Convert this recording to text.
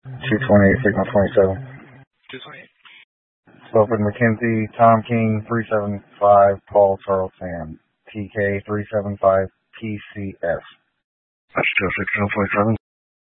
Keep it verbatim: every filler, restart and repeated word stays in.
two twenty-eight, signal twenty-seven. two twenty-eight. Wilfred McKenzie, Tom King, three seven five, Paul Charles Sam, T K three seven five P C S. That's two oh six, zero four seven.